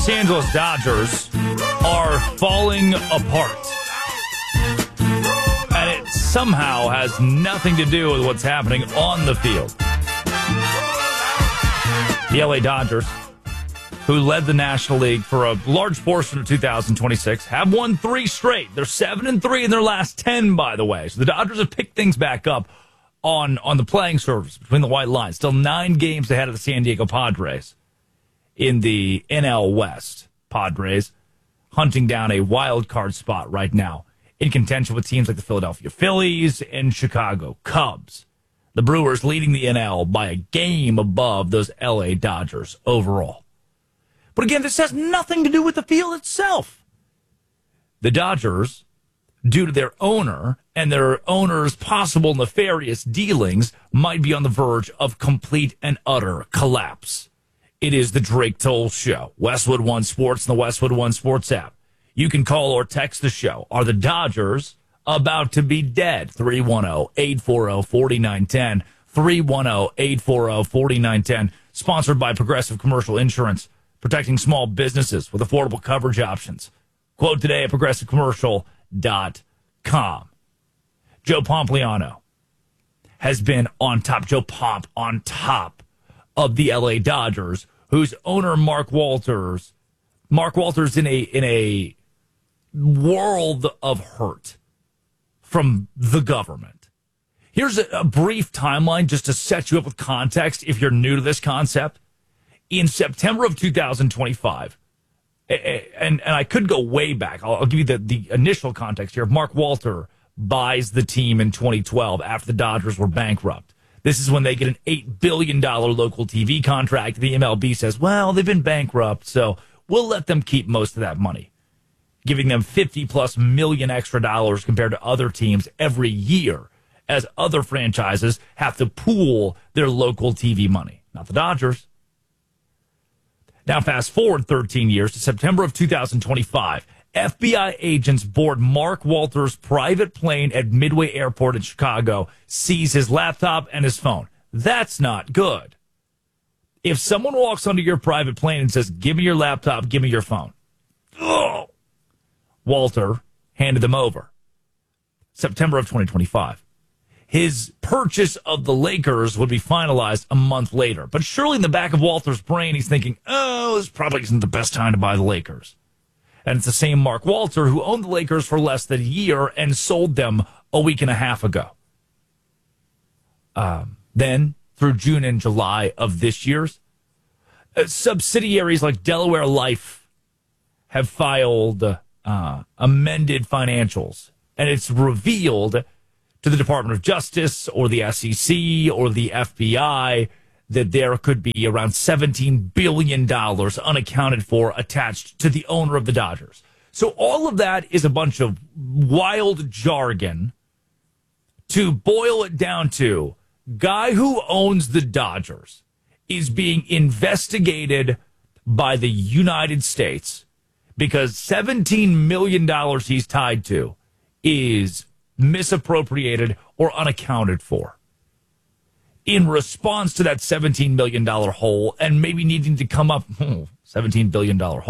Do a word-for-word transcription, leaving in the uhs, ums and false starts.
Los Angeles Dodgers are falling apart. And it somehow has nothing to do with what's happening on the field. The L A Dodgers, who led the National League for a large portion of two thousand twenty-six, have won three straight. They're seven and three in their last ten, by the way. So the Dodgers have picked things back up on, on the playing surface between the white lines. Still nine games ahead of the San Diego Padres in the N L West. Padres hunting down a wild card spot right now in contention with teams like the Philadelphia Phillies and Chicago Cubs. The Brewers leading the N L by a game above those L A Dodgers overall. But again, this has nothing to do with the field itself. The Dodgers, due to their owner and their owner's possible nefarious dealings, might be on the verge of complete and utter collapse. It is the Drake Toll Show. Westwood One Sports and the Westwood One Sports app. You can call or text the show. Are the Dodgers about to be dead? three one zero, eight four zero, four nine one zero. three one zero, eight four zero, four nine one zero. Sponsored by Progressive Commercial Insurance, protecting small businesses with affordable coverage options. Quote today at progressive commercial dot com. Joe Pompliano has been on top. Joe Pomp on top of the L A Dodgers, whose owner Mark Walters, Mark Walters in a in a world of hurt from the government. Here's a, a brief timeline just to set you up with context if you're new to this concept. In September of two thousand twenty-five, and, and I could go way back. I'll, I'll give you the, the initial context here. Mark Walter buys the team in twenty twelve after the Dodgers were bankrupt. This is when they get an eight billion dollars local T V contract. The M L B says, well, they've been bankrupt, so we'll let them keep most of that money, giving them fifty plus million extra dollars compared to other teams every year, as other franchises have to pool their local T V money. Not the Dodgers. Now, fast forward thirteen years to September of two thousand twenty-five. F B I agents board Mark Walters' private plane at Midway Airport in Chicago, seize his laptop and his phone. That's not good. If someone walks onto your private plane and says, give me your laptop, give me your phone. Ugh. Walter handed them over. September of twenty twenty-five. His purchase of the Lakers would be finalized a month later. But surely in the back of Walter's brain, he's thinking, oh, this probably isn't the best time to buy the Lakers. And it's the same Mark Walter who owned the Lakers for less than a year and sold them a week and a half ago. Um, then, through June and July of this year's, uh, subsidiaries like Delaware Life have filed uh, amended financials. And it's revealed to the Department of Justice or the S E C or the F B I that there could be around seventeen billion dollars unaccounted for attached to the owner of the Dodgers. So all of that is a bunch of wild jargon. To boil it down to, guy who owns the Dodgers is being investigated by the United States because seventeen million dollars he's tied to is misappropriated or unaccounted for. In response to that seventeen million dollars hole and maybe needing to come up, oh, seventeen billion dollars hole.